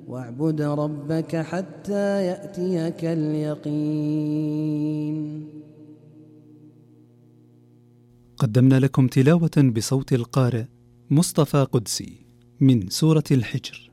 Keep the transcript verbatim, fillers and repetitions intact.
واعبد ربك حتى يأتيك اليقين. قدمنا لكم تلاوة بصوت القارئ مصطفى قدسي من سورة الحجر.